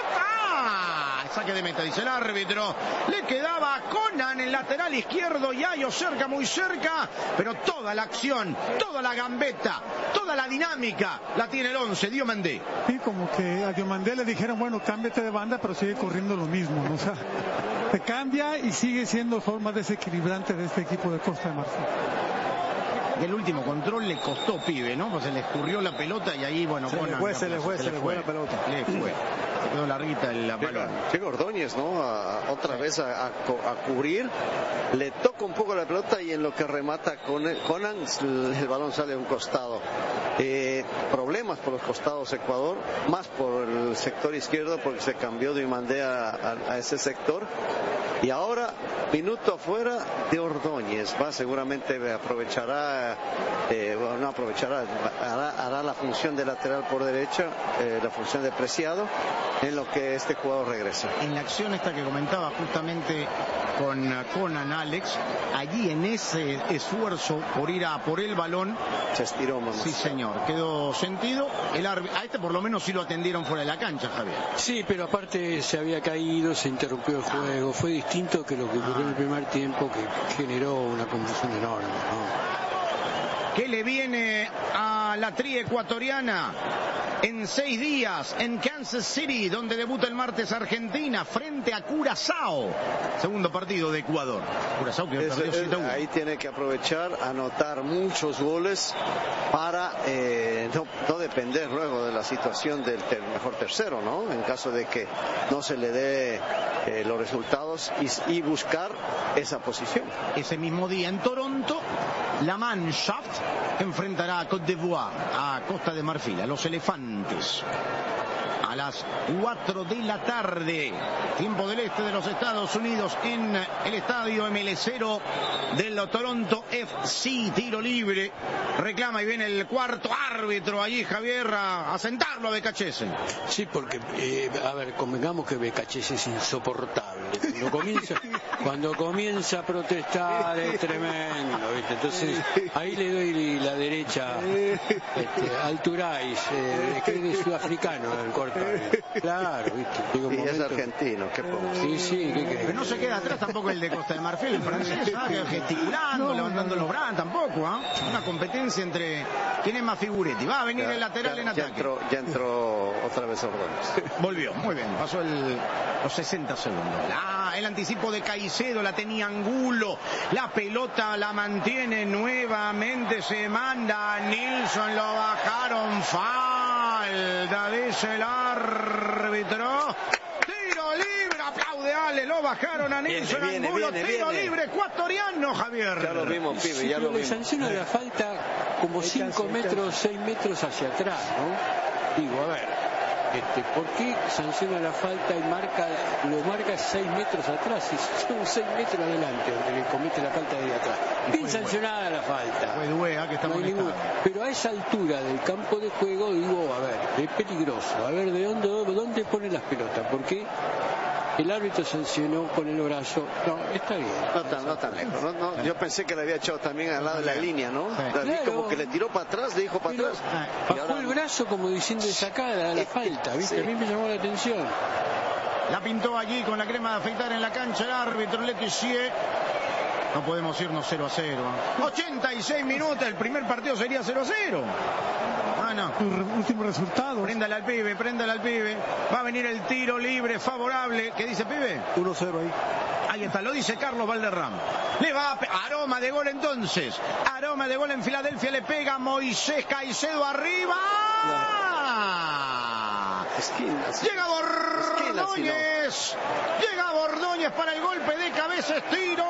C: Saque de meta, dice el árbitro. Le quedaba a Conan en lateral izquierdo, Yayo cerca, muy cerca, pero toda la acción, toda la gambeta, toda la dinámica la tiene el 11, Diomandé.
E: Sí, como que a Diomandé le dijeron, bueno, cámbiate de banda, pero sigue corriendo lo mismo, ¿no? O sea, te cambia y sigue siendo el jugador más desequilibrante de este equipo de Costa de Marfil.
C: El último control le costó, pibe, ¿no? Pues se le escurrió la pelota y ahí, bueno,
D: se le fue la pelota.
C: Le fue. Quedó larguita el balón.
F: Llega Ordóñez, ¿no? Otra vez a cubrir. Le toca un poco la pelota y en lo que remata Conan, el balón sale a un costado. Problemas por los costados Ecuador, más por el sector izquierdo porque se cambió de Imandé a ese sector. Y ahora, minuto afuera de Ordóñez. Seguramente aprovechará, hará la función de lateral por derecha, la función de Preciado, en lo que este jugador regresa.
C: En la acción esta que comentaba justamente con Conan, Alex, allí en ese esfuerzo por ir a por el balón,
F: se estiró más.
C: Sí, señor, quedó sentido. A este por lo menos sí lo atendieron fuera de la cancha, Javier.
M: Sí, pero aparte se había caído, se interrumpió el juego. Fue distinto que lo que ocurrió en el primer tiempo, que generó una confusión enorme, ¿no?
C: ¿Qué le viene a la tri ecuatoriana? En 6 días, en Kansas City, donde debuta el martes Argentina, frente a Curazao. Segundo partido de Ecuador. Curazao que perdió 7-1.
F: Ahí tiene que aprovechar, anotar muchos goles para no depender luego de la situación del mejor tercero, ¿no? En caso de que no se le dé los resultados y buscar esa posición.
C: Ese mismo día en Toronto, la Mannschaft enfrentará a Côte d'Ivoire, a Costa de Marfil, a los elefantes. A las 4 de la tarde, tiempo del este de los Estados Unidos, en el estadio ML0 del Toronto FC. Tiro libre, reclama y viene el cuarto árbitro allí, Javier, a sentarlo a Becachese.
M: Sí, porque, convengamos que Becachese es insoportable. Cuando comienza a protestar es tremendo, ¿viste? Entonces ahí le doy la derecha al Turais, que es de sudafricano el corto. Claro, ¿viste?
F: Y es argentino, ¿qué podemos?
M: Sí, ¿qué crees?
C: Pero no se queda atrás tampoco el de Costa de Marfil, el francés, gesticulando, levantando los brazos, tampoco, Una competencia entre quién es más figuretti. Va a venir el lateral en ataque.
F: Ya entró otra vez Ordóñez.
C: Volvió, muy bien, pasó los 60 segundos. El anticipo de Caicedo, la tenía Angulo. La pelota la mantiene nuevamente, se manda a Nilsson, lo bajaron. Falta, dice el árbitro. Tiro libre, aplaude Ale, lo bajaron a Nilsson Angulo. Tiro libre ecuatoriano, Javier.
F: Ya lo vimos, pibe, ya lo vimos.
M: Le sanciona la falta como 5 metros, 6 metros hacia atrás, ¿no? Digo, a ver. ¿Por qué sanciona la falta y lo marca 6 metros atrás? Si son 6 metros adelante donde le comete la falta de atrás. Bien sancionada la falta.
C: Fue Duea que está molestando.
M: Pero a esa altura del campo de juego, digo, a ver, es peligroso. A ver, ¿de dónde pone las pelotas? Porque el árbitro sancionó con el brazo. No, está bien.
F: No tan lejos. No. Yo pensé que le había echado también al lado de la línea, ¿no?
M: Claro.
F: Como que le tiró para atrás, le dijo para atrás.
M: Bajó el brazo como diciendo sacada la falta, ¿viste? Sí. A mí me llamó la atención.
C: La pintó allí con la crema de afeitar en la cancha el árbitro Letizier. No podemos irnos 0-0. 86 minutos, el primer partido sería 0-0. No.
E: Último resultado.
C: Préndale al pibe. Va a venir el tiro libre favorable. ¿Qué dice, pibe?
D: 1-0 ahí.
C: Ahí está, lo dice Carlos Valderrama. Le va aroma de gol entonces. Aroma de gol en Filadelfia, le pega Moisés Caicedo arriba. Llega Bordóñez. Llega Bordóñez para el golpe de cabeza, estiro.